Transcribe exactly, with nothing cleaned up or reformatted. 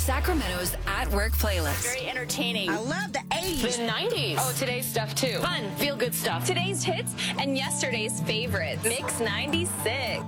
Sacramento's At Work playlist. Very entertaining. I love the eighties. The nineties. Oh, today's stuff too. Fun. Feel good stuff. Today's hits and yesterday's favorites. Mix ninety-six.